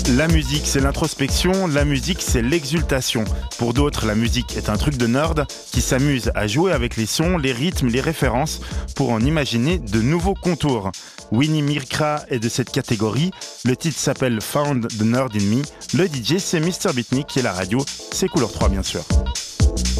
La musique, c'est l'introspection, la musique, c'est l'exultation. Pour d'autres, la musique est un truc de nerd qui s'amuse à jouer avec les sons, les rythmes, les références pour en imaginer de nouveaux contours. Winnie Mirkra est de cette catégorie. Le titre s'appelle Found the Nerd in Me. Le DJ, c'est Mr. Beatnik et la radio, c'est Couleur 3 bien sûr.